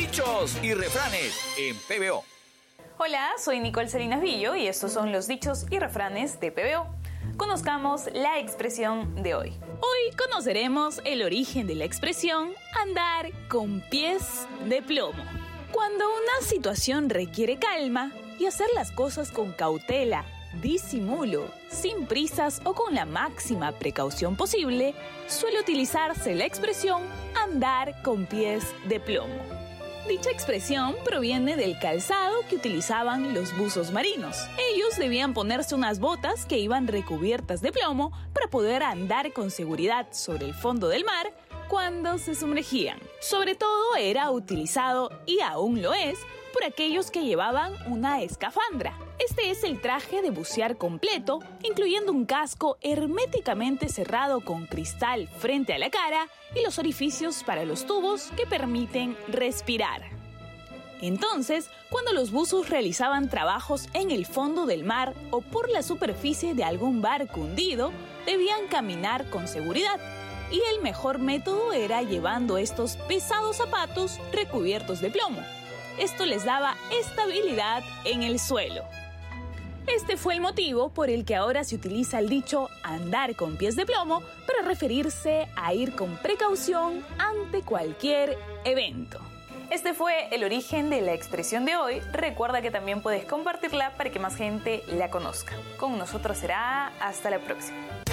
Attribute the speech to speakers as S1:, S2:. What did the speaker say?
S1: Dichos y refranes en PBO.
S2: Hola, soy Nicole Salinas Villo y estos son los dichos y refranes de PBO. Conozcamos la expresión de hoy. Hoy conoceremos el origen de la expresión andar con pies de plomo. Cuando una situación requiere calma y hacer las cosas con cautela, disimulo, sin prisas o con la máxima precaución posible, suele utilizarse la expresión andar con pies de plomo. Dicha expresión proviene del calzado que utilizaban los buzos marinos. Ellos debían ponerse unas botas que iban recubiertas de plomo para poder andar con seguridad sobre el fondo del mar cuando se sumergían. Sobre todo era utilizado, y aún lo es, por aquellos que llevaban una escafandra. Este es el traje de bucear completo, incluyendo un casco herméticamente cerrado con cristal frente a la cara y los orificios para los tubos que permiten respirar. Entonces, cuando los buzos realizaban trabajos en el fondo del mar o por la superficie de algún barco hundido, debían caminar con seguridad. Y el mejor método era llevando estos pesados zapatos recubiertos de plomo. Esto les daba estabilidad en el suelo. Este fue el motivo por el que ahora se utiliza el dicho andar con pies de plomo para referirse a ir con precaución ante cualquier evento. Este fue el origen de la expresión de hoy. Recuerda que también puedes compartirla para que más gente la conozca. Con nosotros será hasta la próxima.